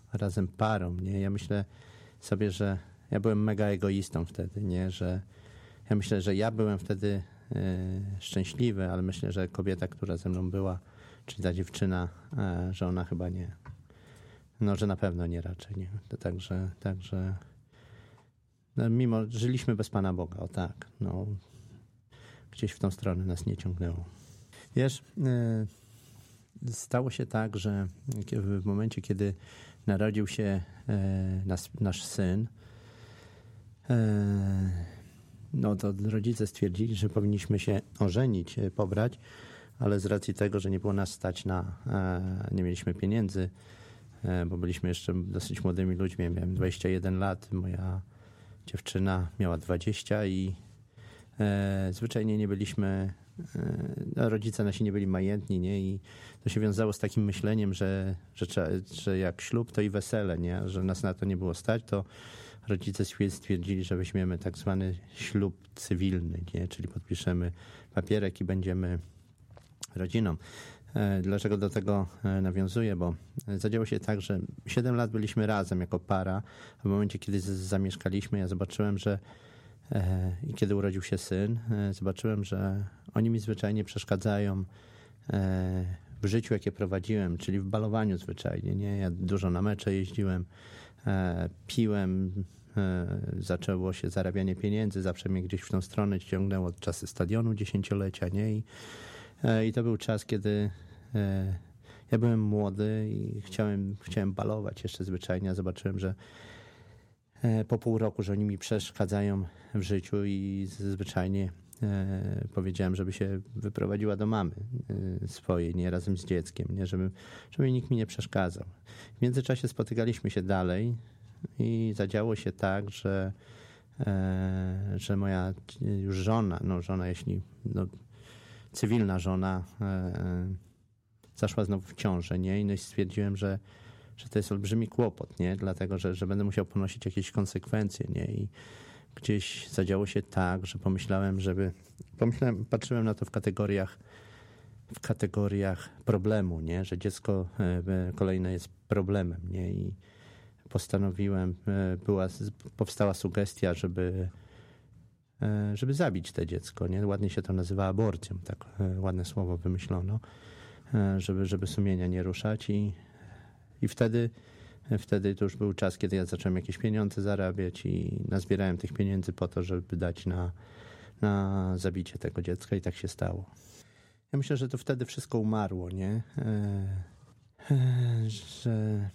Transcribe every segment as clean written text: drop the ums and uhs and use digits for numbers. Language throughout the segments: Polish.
razem parą, nie? Ja myślę sobie, że ja byłem mega egoistą wtedy, nie? Że ja myślę, że ja byłem wtedy szczęśliwy, ale myślę, że kobieta, która ze mną była, czyli ta dziewczyna, że ona chyba nie. No, że na pewno nie raczej, nie. To także no, mimo, żyliśmy bez Pana Boga, o tak, no, gdzieś w tą stronę nas nie ciągnęło. Wiesz, stało się tak, że w momencie, kiedy narodził się nasz syn, no to rodzice stwierdzili, że powinniśmy się ożenić, pobrać, ale z racji tego, że nie było nas stać nie mieliśmy pieniędzy, bo byliśmy jeszcze dosyć młodymi ludźmi. Ja miałem 21 lat, moja dziewczyna miała 20 i zwyczajnie nie byliśmy, rodzice nasi nie byli majętni, nie? I to się wiązało z takim myśleniem, że jak ślub, to i wesele, nie? Że nas na to nie było stać, to rodzice stwierdzili, że weźmiemy tak zwany ślub cywilny, nie? Czyli podpiszemy papierek i będziemy rodziną. Dlaczego do tego nawiązuję? Bo zadziało się tak, że 7 lat byliśmy razem jako para, a w momencie, kiedy zamieszkaliśmy, ja zobaczyłem, że i kiedy urodził się syn, zobaczyłem, że oni mi zwyczajnie przeszkadzają w życiu, jakie prowadziłem, czyli w balowaniu zwyczajnie, nie? Ja dużo na mecze jeździłem, piłem, zaczęło się zarabianie pieniędzy, zawsze mnie gdzieś w tą stronę ciągnęło od czasy stadionu 10-lecia, nie? I to był czas, kiedy ja byłem młody i chciałem balować jeszcze zwyczajnie, a zobaczyłem, że po pół roku, że oni mi przeszkadzają w życiu i zwyczajnie powiedziałem, żeby się wyprowadziła do mamy swojej, nie, razem z dzieckiem, nie, żeby nikt mi nie przeszkadzał. W międzyczasie spotykaliśmy się dalej i zadziało się tak, że moja już żona, cywilna żona zaszła znowu w ciążę, nie? No i stwierdziłem, że to jest olbrzymi kłopot, nie? Dlatego, że będę musiał ponosić jakieś konsekwencje, nie? I gdzieś zadziało się tak, że patrzyłem na to w kategoriach problemu, nie? Że dziecko kolejne jest problemem, nie? I postanowiłem, powstała sugestia, żeby zabić to dziecko, nie? Ładnie się to nazywa aborcją, tak ładne słowo wymyślono, żeby sumienia nie ruszać i wtedy to już był czas, kiedy ja zacząłem jakieś pieniądze zarabiać i nazbierałem tych pieniędzy po to, żeby dać na zabicie tego dziecka i tak się stało. Ja myślę, że to wtedy wszystko umarło, nie? Że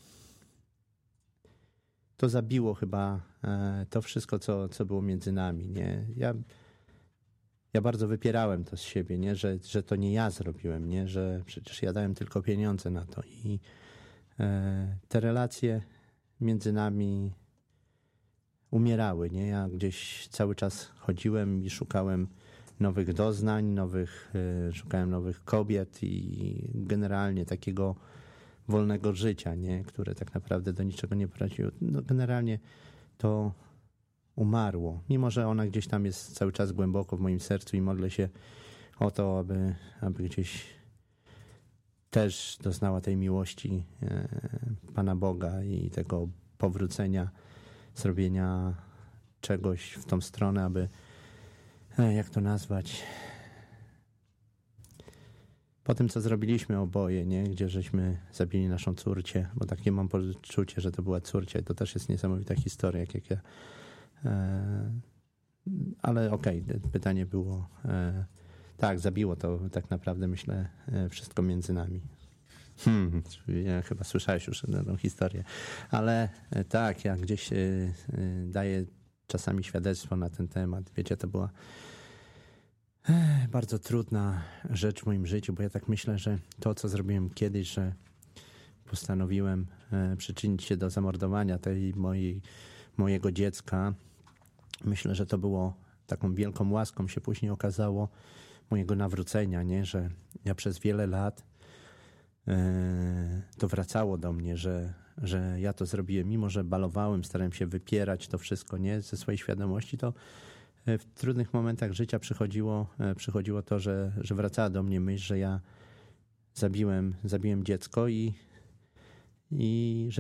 to zabiło chyba to wszystko, co było między nami, nie? Ja bardzo wypierałem to z siebie, nie? Że to nie ja zrobiłem, nie? Że przecież ja dałem tylko pieniądze na to i te relacje między nami umierały, nie? Ja gdzieś cały czas chodziłem i szukałem nowych doznań, szukałem nowych kobiet i generalnie takiego wolnego życia, nie? Które tak naprawdę do niczego nie prowadziło. No, generalnie to umarło. Mimo że ona gdzieś tam jest cały czas głęboko w moim sercu i modlę się o to, aby gdzieś też doznała tej miłości Pana Boga i tego powrócenia, zrobienia czegoś w tą stronę, aby, jak to nazwać, po tym, co zrobiliśmy oboje, nie? Gdzie żeśmy zabili naszą córcię, bo takie mam poczucie, że to była córcia i to też jest niesamowita historia, jak ja. Ale okej, pytanie było, tak, zabiło to tak naprawdę, myślę, wszystko między nami. Chyba słyszałeś już tę historię, ale tak, ja gdzieś daję czasami świadectwo na ten temat. Wiecie, to była bardzo trudna rzecz w moim życiu, bo ja tak myślę, że to, co zrobiłem kiedyś, że postanowiłem przyczynić się do zamordowania mojego dziecka, myślę, że to było taką wielką łaską, się później okazało, mojego nawrócenia, nie? Że ja przez wiele lat to wracało do mnie, że ja to zrobiłem, mimo że balowałem, starałem się wypierać to wszystko, nie? Ze swojej świadomości, to w trudnych momentach życia przychodziło to, że wracała do mnie myśl, że ja zabiłem dziecko i że